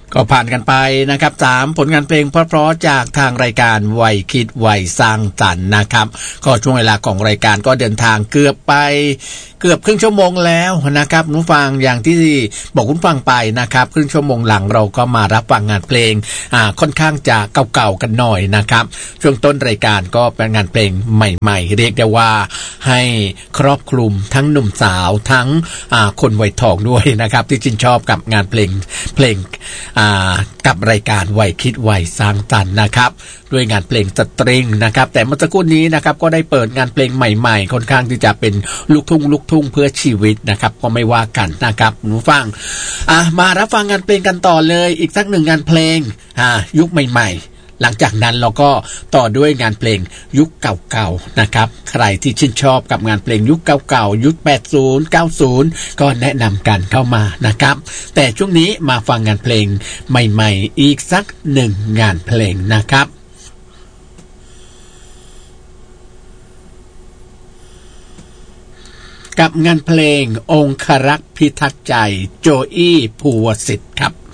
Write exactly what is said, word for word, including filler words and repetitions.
ก็ผ่านกันไปนะครับสามผลงานเพลงเพราะๆจากทางรายการวัยคิดวัยสร้างสรรค์นะครับก็ช่วงเวลาของรายการก็เดินทางเกือบไปเกือบครึ่งชั่วโมงแล้วนะครับคุณฟังอย่างที่บอกคุณฟังไปนะครับครึ่งชั่วโมงหลังเราก็มารับฟังงานเพลงอ่าค่อนข้างจะเก่าๆกันหน่อยนะครับช่วงต้นรายการก็เป็นงานเพลงใหม่ๆเรียกได้ว่าให้ครอบคลุมทั้งหนุ่มสาวทั้งอ่าคนวัยทองด้วยนะครับที่ชื่นชอบกับงานเพลงเพลงอ่ากับรายการวัยคิดวัยสร้างสรรค์นะครับด้วยงานเพลงสตริงนะครับแต่เมื่อสักครู่นี้นะครับก็ได้เปิดงานเพลงใหม่ๆค่อนข้างที่จะเป็นลูกทุ่งลูกทุ่งเพื่อชีวิตนะครับก็ไม่ว่ากันนะครับผู้ฟังอ่ะมารับฟังงานเพลงกันต่อเลยอีกสักหนึ่งงานเพลงอ่ายุคใหม่ๆหลังจากนั้นเราก็ต่อด้วยงานเพลงยุคเก่าๆนะครับใครที่ชื่นชอบกับงานเพลงยุคเก่าๆยุคแปดสิบ เก้าสิบก็แนะนำกันเข้ามานะครับแต่ช่วงนี้มาฟังงานเพลงใหม่ๆอีกสักหนึ่งงานเพลงนะครับกับงานเพลงองครักษ์พิทักษ์ใจโจอี้ภูวสิทธิ์ครับ